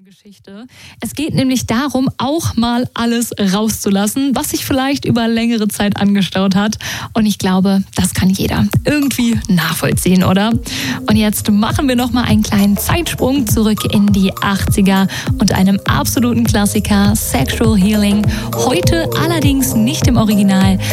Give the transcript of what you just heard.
Geschichte. Es geht nämlich darum, auch mal alles rauszulassen, was sich vielleicht über längere Zeit angestaut hat. Und ich glaube, das kann jeder irgendwie nachvollziehen, oder? Und jetzt machen wir nochmal einen kleinen Zeitsprung zurück in die 80er und einem absoluten Klassiker, Sexual Healing. Heute allerdings nicht im Original,